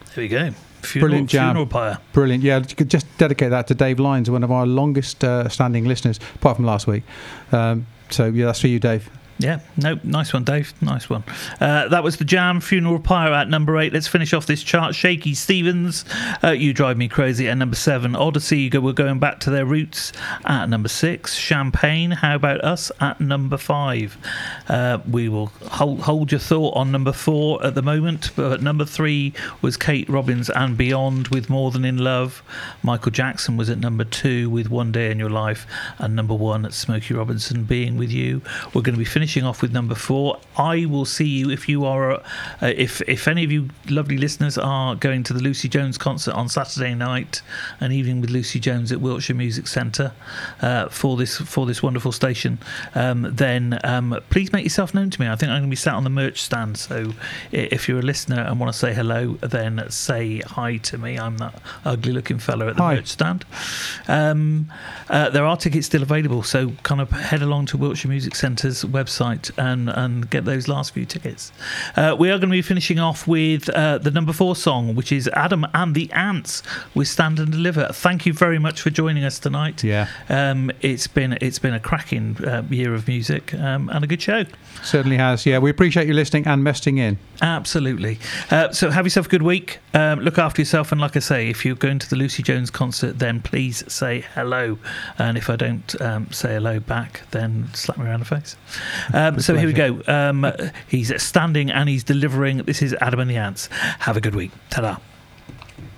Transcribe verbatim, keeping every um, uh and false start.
There we go. Funeral, Brilliant jam. Funeral Pyre. Brilliant. Yeah, you could just dedicate that to Dave Lyons, one of our longest uh, standing listeners, apart from last week. Um, so, yeah, that's for you, Dave. Yeah, no, nice one, Dave. Nice one. Uh, that was the Jam, Funeral Pyre at number eight. Let's finish off this chart. Shaky Stevens, uh, You Drive Me Crazy at number seven. Odyssey, we're going back to their roots at number six. Champagne, How About Us at number five. Uh, we will hold, hold your thought on number four at the moment, but at number three was Kate Robbins and Beyond with More Than In Love. Michael Jackson was at number two with One Day in Your Life, and number one at Smokey Robinson, Being With You. We're going to be finishing off with number four. I will see you if you are uh, if if any of you lovely listeners are going to the Lucy Jones concert on Saturday night, an evening with Lucy Jones at Wiltshire Music Centre uh, for this for this wonderful station, um, then um, please make yourself known to me. I think I'm going to be sat on the merch stand, so if you're a listener and want to say hello, then say hi to me. I'm that ugly looking fella at the hi. merch stand. Um, uh, there are tickets still available, so kind of head along to Wiltshire Music Centre's website and, and get those last few tickets. Uh, we are going to be finishing off with uh, the number four song, which is Adam and the Ants with Stand and Deliver. Thank you very much for joining us tonight. Yeah, um, it's been it's been a cracking uh, year of music um, and a good show. Certainly has. Yeah, we appreciate you listening and messaging in. Absolutely. Uh, so have yourself a good week. Um, look after yourself, and like I say, if you're going to the Lucy Jones concert, then please say hello. And if I don't um, say hello back, then slap me around the face. Um, so here we go. Um, he's standing and he's delivering. This is Adam and the Ants. Have a good week. Ta-da.